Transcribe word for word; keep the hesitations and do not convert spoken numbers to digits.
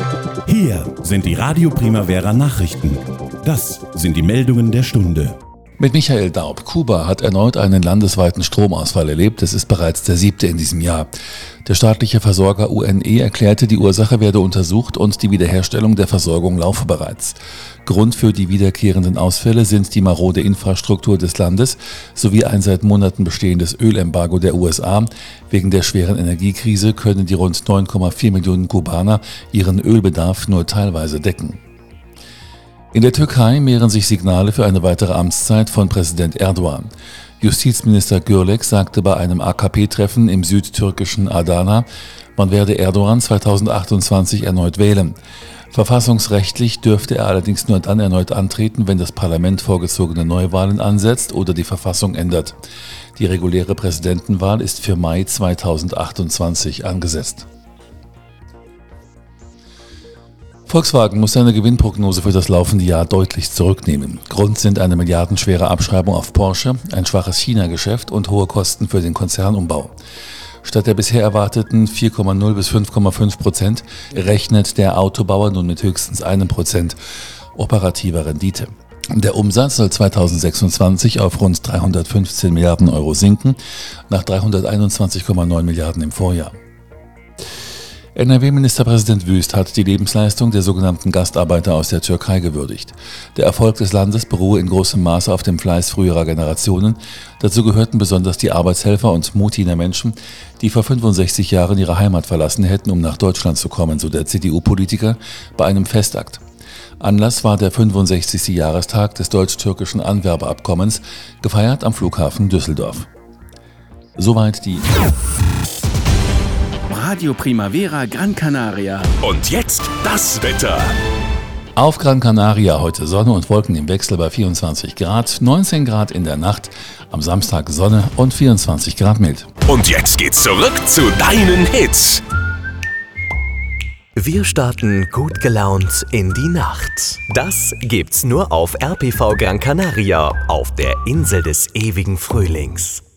Hier sind die Radio Primavera Nachrichten. Das sind die Meldungen der Stunde. Mit Michael Daub. Kuba hat erneut einen landesweiten Stromausfall erlebt. Es ist bereits der siebte in diesem Jahr. Der staatliche Versorger U N E erklärte, die Ursache werde untersucht und die Wiederherstellung der Versorgung laufe bereits. Grund für die wiederkehrenden Ausfälle sind die marode Infrastruktur des Landes sowie ein seit Monaten bestehendes Ölembargo der U S A. Wegen der schweren Energiekrise können die rund neun Komma vier Millionen Kubaner ihren Ölbedarf nur teilweise decken. In der Türkei mehren sich Signale für eine weitere Amtszeit von Präsident Erdogan. Justizminister Gürlek sagte bei einem A K P-Treffen im südtürkischen Adana, man werde Erdogan zweitausendachtundzwanzig erneut wählen. Verfassungsrechtlich dürfte er allerdings nur dann erneut antreten, wenn das Parlament vorgezogene Neuwahlen ansetzt oder die Verfassung ändert. Die reguläre Präsidentenwahl ist für Mai zweitausendachtundzwanzig angesetzt. Volkswagen muss seine Gewinnprognose für das laufende Jahr deutlich zurücknehmen. Grund sind eine milliardenschwere Abschreibung auf Porsche, ein schwaches China-Geschäft und hohe Kosten für den Konzernumbau. Statt der bisher erwarteten vier Komma null bis fünf Komma fünf Prozent rechnet der Autobauer nun mit höchstens einem Prozent operativer Rendite. Der Umsatz soll zweitausendsechsundzwanzig auf rund dreihundertfünfzehn Milliarden Euro sinken, nach dreihunderteinundzwanzig Komma neun Milliarden im Vorjahr. N R W-Ministerpräsident Wüst hat die Lebensleistung der sogenannten Gastarbeiter aus der Türkei gewürdigt. Der Erfolg des Landes beruhe in großem Maße auf dem Fleiß früherer Generationen. Dazu gehörten besonders die Arbeitshelfer und Mutiner Menschen, die vor fünfundsechzig Jahren ihre Heimat verlassen hätten, um nach Deutschland zu kommen, so der C D U-Politiker bei einem Festakt. Anlass war der fünfundsechzigste Jahrestag des deutsch-türkischen Anwerbeabkommens, gefeiert am Flughafen Düsseldorf. Soweit die Radio Primavera Gran Canaria. Und jetzt das Wetter. Auf Gran Canaria heute Sonne und Wolken im Wechsel bei vierundzwanzig Grad, neunzehn Grad in der Nacht, am Samstag Sonne und vierundzwanzig Grad mild. Und jetzt geht's zurück zu deinen Hits. Wir starten gut gelaunt in die Nacht. Das gibt's nur auf R P V Gran Canaria, auf der Insel des ewigen Frühlings.